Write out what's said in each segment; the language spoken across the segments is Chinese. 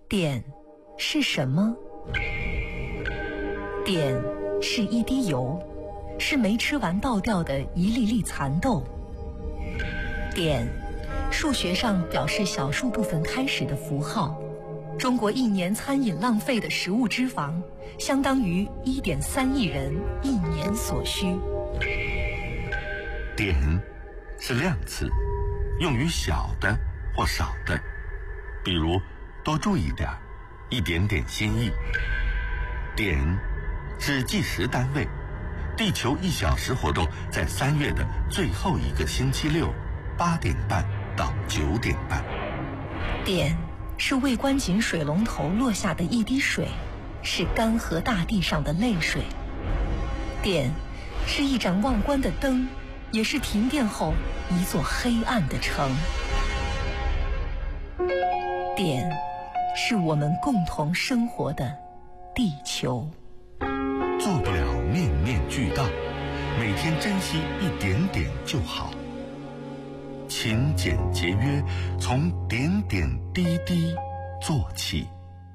碘是什么？碘是一滴油，是没吃完倒掉的一粒粒蚕豆。碘，数学上表示小数部分开始的符号。中国一年餐饮浪费的食物脂肪，相当于1.3亿人一年所需。 碘是量词，用于小的或少的，比如多注意点，一点点心意。碘是计时单位，地球1小时活动在3月的最后一个星期六8点半到9点半。 碘是未关紧水龙头落下的一滴水，是干涸大地上的泪水。碘是一盏忘关的灯，也是停电后一座黑暗的城。碘是我们共同生活的地球。 做不了面面俱到，每天珍惜一点点就好。勤俭节约，从点点滴滴做起。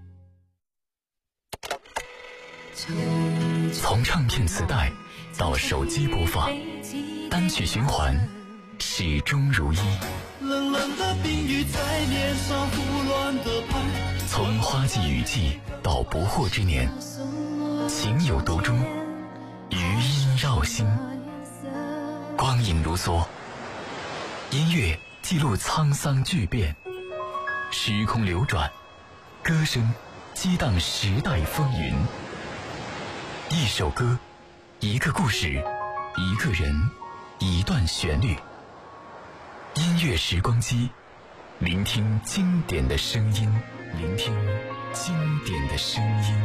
从唱片磁带到手机播放，单曲循环，始终如一。 冷冷的冰雨在脸上胡乱的拍。 从花季雨季到不惑之年，情有独钟，余音绕心。光影如梭，音乐记录沧桑巨变，时空流转，歌声激荡时代风云。一首歌，一个故事，一个人，一段旋律。音乐时光机，聆听经典的声音，聆听经典的声音。